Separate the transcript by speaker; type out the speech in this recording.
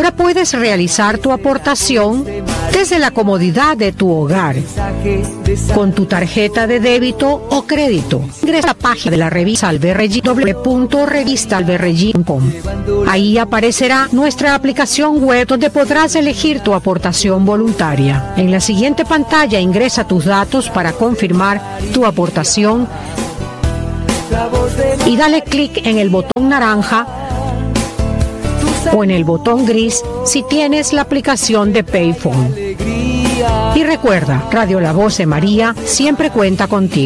Speaker 1: Ahora puedes realizar tu aportación desde la comodidad de tu hogar, con tu tarjeta de débito o crédito. Ingresa a la página de la revista Alberregí, www.revistaalberregí.com. Ahí aparecerá nuestra aplicación web donde podrás elegir tu aportación voluntaria. En la siguiente pantalla ingresa tus datos para confirmar tu aportación y dale clic en el botón naranja o en el botón gris si tienes la aplicación de Payphone. Y recuerda, Radio La Voz de María siempre cuenta contigo.